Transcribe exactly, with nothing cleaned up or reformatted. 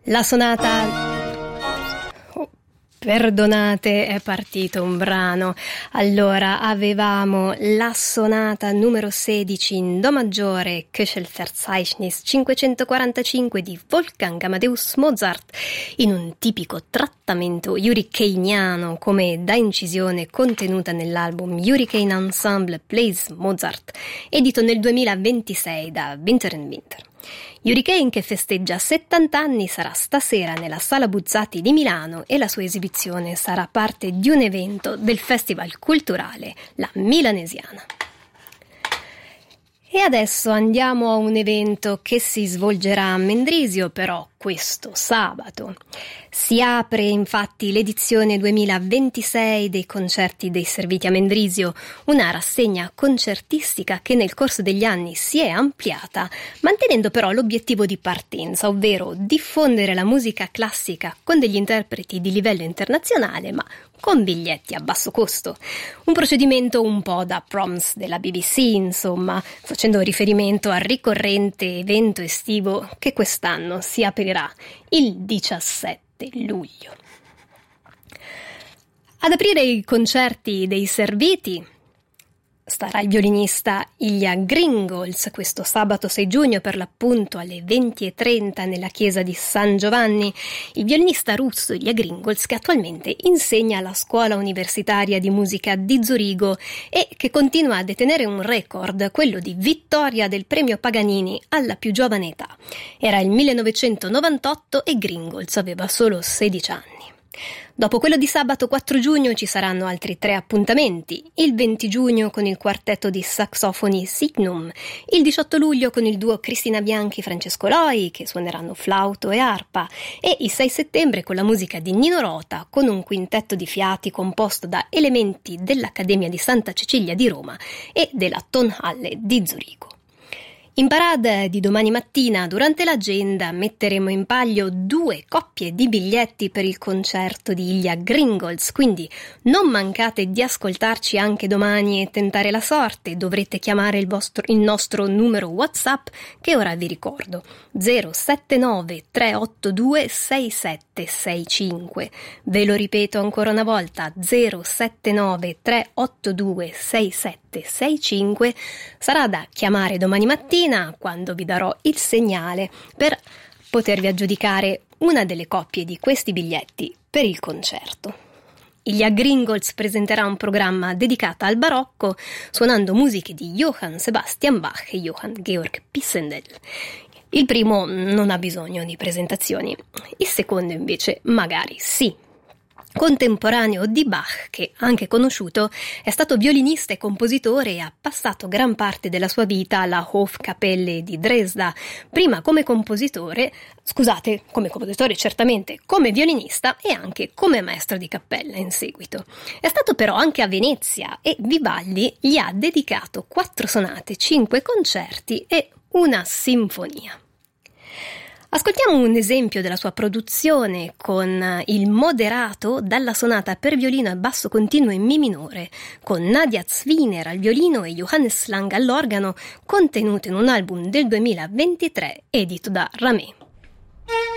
La sonata... Oh, perdonate, è partito un brano. Allora, avevamo la sonata numero sedici in Do maggiore, Köchelverzeichnis cinquecentoquarantacinque di Wolfgang Amadeus Mozart, in un tipico trattamento hurricaniano, come da incisione contenuta nell'album Hurricane Ensemble Plays Mozart, edito nel duemilaventisei da Winter and Winter. Hurricane, che festeggia settanta anni, sarà stasera nella Sala Buzzati di Milano e la sua esibizione sarà parte di un evento del Festival Culturale La Milanesiana. E adesso andiamo a un evento che si svolgerà a Mendrisio, però questo sabato. Si apre infatti l'edizione duemilaventisei dei concerti dei Serviti a Mendrisio, una rassegna concertistica che nel corso degli anni si è ampliata, mantenendo però l'obiettivo di partenza, ovvero diffondere la musica classica con degli interpreti di livello internazionale, ma con biglietti a basso costo. Un procedimento un po' da proms della B B C, insomma, facendo riferimento al ricorrente evento estivo che quest'anno si aprirà il diciassette luglio. Ad aprire i concerti dei Serviti starà il violinista Ilya Gringols questo sabato sei giugno, per l'appunto alle venti e trenta nella chiesa di San Giovanni. Il violinista russo Ilya Gringols, che attualmente insegna alla scuola universitaria di musica di Zurigo e che continua a detenere un record, quello di vittoria del premio Paganini alla più giovane età. Era il millenovecentonovantotto e Gringols aveva solo sedici anni. Dopo quello di sabato quattro giugno ci saranno altri tre appuntamenti: il venti giugno con il quartetto di saxofoni Signum, il diciotto luglio con il duo Cristina Bianchi-Francesco Loi, che suoneranno flauto e arpa, e il sei settembre con la musica di Nino Rota, con un quintetto di fiati composto da elementi dell'Accademia di Santa Cecilia di Roma e della Tonhalle di Zurigo. In parade di domani mattina, durante l'agenda, metteremo in palio due coppie di biglietti per il concerto di Ilya Gringols, quindi non mancate di ascoltarci anche domani e tentare la sorte. Dovrete chiamare il, vostro, il nostro numero WhatsApp, che ora vi ricordo, zero sette nove tre otto due sei sette sei cinque. Ve lo ripeto ancora una volta, zero sette nove tre otto due sei sette sei cinque. Sarà da chiamare domani mattina, quando vi darò il segnale per potervi aggiudicare una delle coppie di questi biglietti per il concerto. Ilya Gringols presenterà un programma dedicato al barocco, suonando musiche di Johann Sebastian Bach e Johann Georg Pisendel. Il primo non ha bisogno di presentazioni, il secondo invece magari sì. Contemporaneo di Bach, che, anche conosciuto, è stato violinista e compositore e ha passato gran parte della sua vita alla Hofkapelle di Dresda, prima come compositore, scusate, come compositore certamente, come violinista e anche come maestro di cappella in seguito. È stato però anche a Venezia e Vivaldi gli ha dedicato quattro sonate, cinque concerti e una sinfonia. Ascoltiamo un esempio della sua produzione con il Moderato dalla sonata per violino a basso continuo in Mi minore, con Nadia Zwiner al violino e Johannes Lang all'organo, contenuto in un album del duemilaventitré edito da Ramé.